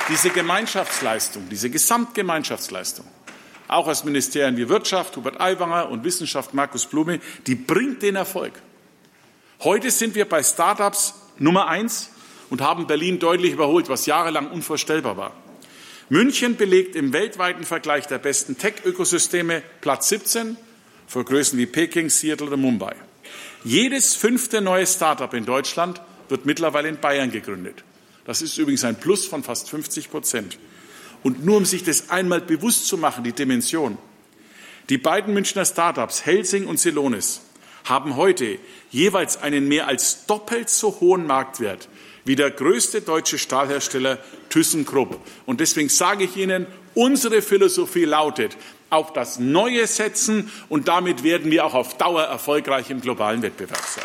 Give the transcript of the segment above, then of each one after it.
Diese Gemeinschaftsleistung, diese Gesamtgemeinschaftsleistung, auch aus Ministerien wie Wirtschaft, Hubert Aiwanger, und Wissenschaft, Markus Blume, die bringt den Erfolg. Heute sind wir bei Start-ups Nummer 1 und haben Berlin deutlich überholt, was jahrelang unvorstellbar war. München belegt im weltweiten Vergleich der besten Tech-Ökosysteme Platz 17 vor Größen wie Peking, Seattle oder Mumbai. Jedes 5. neue Start-up in Deutschland wird mittlerweile in Bayern gegründet. Das ist übrigens ein Plus von fast 50%. Und nur um sich das einmal bewusst zu machen, die Dimension. Die beiden Münchner Start-ups Helsing und Celonis haben heute jeweils einen mehr als doppelt so hohen Marktwert wie der größte deutsche Stahlhersteller ThyssenKrupp. Und deswegen sage ich Ihnen, unsere Philosophie lautet, auf das Neue setzen, und damit werden wir auch auf Dauer erfolgreich im globalen Wettbewerb sein.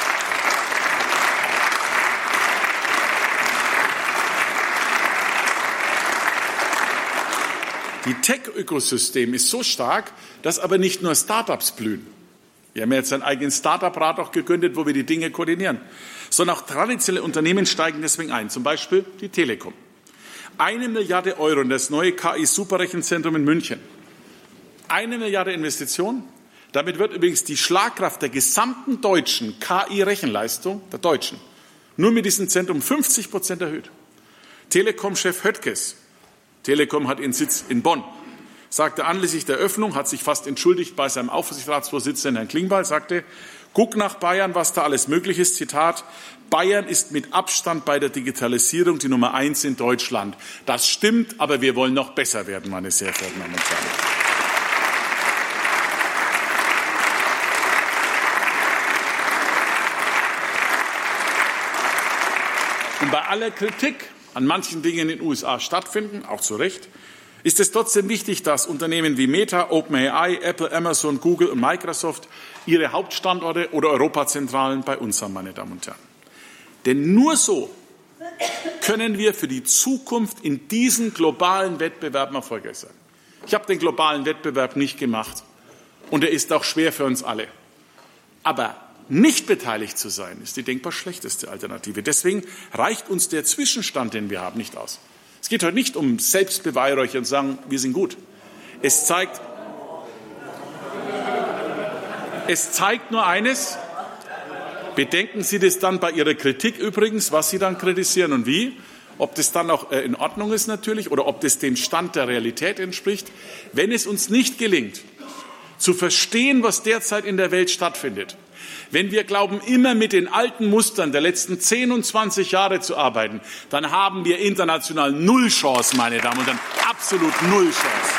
Die Tech-Ökosystem ist so stark, dass aber nicht nur Start-ups blühen. Wir haben jetzt einen eigenen Start-up-Rat auch gegründet, wo wir die Dinge koordinieren. Sondern auch traditionelle Unternehmen steigen deswegen ein, zum Beispiel die Telekom. 1 Milliarde Euro in das neue KI-Superrechenzentrum in München. 1 Milliarde Investition. Damit wird übrigens die Schlagkraft der gesamten deutschen KI-Rechenleistung, der Deutschen, nur mit diesem Zentrum 50% erhöht. Telekom-Chef Höttges, Telekom hat ihren Sitz in Bonn, sagte anlässlich der Öffnung, hat sich fast entschuldigt bei seinem Aufsichtsratsvorsitzenden Herrn Klingbeil, sagte, guck nach Bayern, was da alles möglich ist. Zitat, Bayern ist mit Abstand bei der Digitalisierung die Nummer 1 in Deutschland. Das stimmt, aber wir wollen noch besser werden, meine sehr verehrten Damen und Herren. Und bei aller Kritik an manchen Dingen in den USA stattfinden, auch zu Recht, ist es trotzdem wichtig, dass Unternehmen wie Meta, OpenAI, Apple, Amazon, Google und Microsoft ihre Hauptstandorte oder Europazentralen bei uns haben, meine Damen und Herren. Denn nur so können wir für die Zukunft in diesen globalen Wettbewerben erfolgreich sein. Ich habe den globalen Wettbewerb nicht gemacht und er ist auch schwer für uns alle. Aber nicht beteiligt zu sein, ist die denkbar schlechteste Alternative. Deswegen reicht uns der Zwischenstand, den wir haben, nicht aus. Es geht heute nicht um Selbstbeweihräuchern und sagen, wir sind gut. Es zeigt nur eines. Bedenken Sie das dann bei Ihrer Kritik übrigens, was Sie dann kritisieren und wie. Ob das dann auch in Ordnung ist natürlich oder ob das dem Stand der Realität entspricht. Wenn es uns nicht gelingt, zu verstehen, was derzeit in der Welt stattfindet, wenn wir glauben, immer mit den alten Mustern der letzten 10 und 20 Jahre zu arbeiten, dann haben wir international null Chance, meine Damen und Herren, absolut null Chance.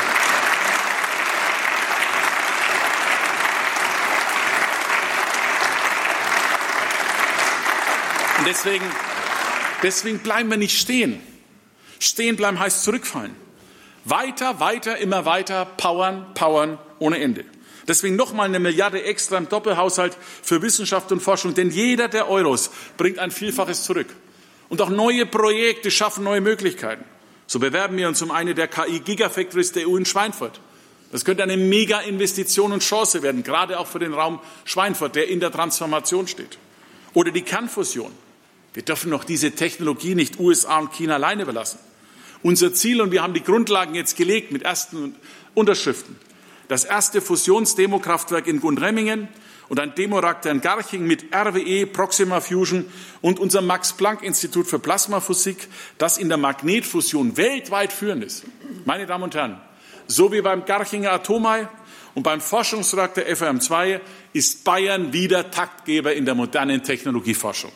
Und deswegen bleiben wir nicht stehen. Stehen bleiben heißt zurückfallen. Weiter, weiter, immer weiter, powern, powern ohne Ende. Deswegen nochmal 1 Milliarde extra im Doppelhaushalt für Wissenschaft und Forschung, denn jeder der Euros bringt ein Vielfaches zurück. Und auch neue Projekte schaffen neue Möglichkeiten. So bewerben wir uns um eine der KI-Gigafactories der EU in Schweinfurt. Das könnte eine Mega-Investition und Chance werden, gerade auch für den Raum Schweinfurt, der in der Transformation steht. Oder die Kernfusion. Wir dürfen doch diese Technologie nicht USA und China alleine überlassen. Unser Ziel, und wir haben die Grundlagen jetzt gelegt mit ersten Unterschriften, das erste Fusionsdemokraftwerk in Gundremmingen und ein Demoreaktor in Garching mit RWE, Proxima Fusion und unserem Max-Planck-Institut für Plasmaphysik, das in der Magnetfusion weltweit führend ist. Meine Damen und Herren, so wie beim Garchinger Atomei und beim Forschungsreaktor FRM2 ist Bayern wieder Taktgeber in der modernen Technologieforschung.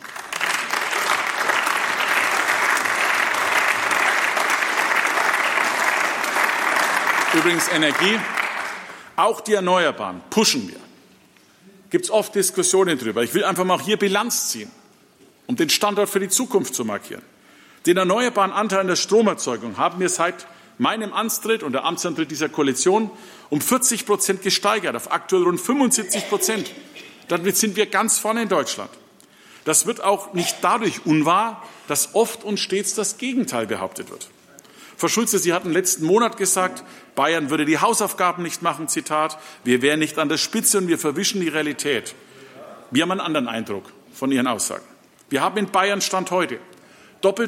Übrigens Energie. Auch die Erneuerbaren pushen wir. Gibt es oft Diskussionen darüber. Ich will einfach mal auch hier Bilanz ziehen, um den Standort für die Zukunft zu markieren. Den erneuerbaren Anteil an der Stromerzeugung haben wir seit meinem Amtstritt und der Amtsantritt dieser Koalition um 40% gesteigert, auf aktuell rund 75%. Damit sind wir ganz vorne in Deutschland. Das wird auch nicht dadurch unwahr, dass oft und stets das Gegenteil behauptet wird. Frau Schulze, Sie hatten letzten Monat gesagt, Bayern würde die Hausaufgaben nicht machen, Zitat, wir wären nicht an der Spitze und wir verwischen die Realität. Wir haben einen anderen Eindruck von Ihren Aussagen. Wir haben in Bayern Stand heute doppelt